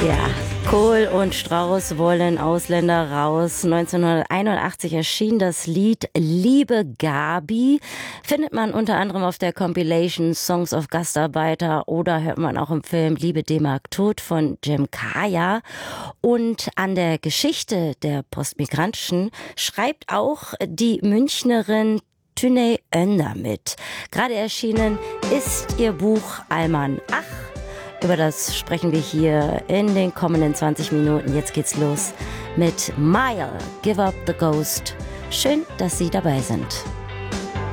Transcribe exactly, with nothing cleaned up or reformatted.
Ja, Kohl und Strauß wollen Ausländer raus. neunzehnhunderteinundachtzig erschien das Lied Liebe Gabi. Findet man unter anderem auf der Compilation Songs of Gastarbeiter oder hört man auch im Film Liebe D-Mark tot von Jim Kaya. Und an der Geschichte der Postmigrantischen schreibt auch die Münchnerin Tüney Önder mit. Gerade erschienen ist ihr Buch Alman Ach. Über das sprechen wir hier in den kommenden zwanzig Minuten. Jetzt geht's los mit Mile, Give Up the Ghost. Schön, dass Sie dabei sind.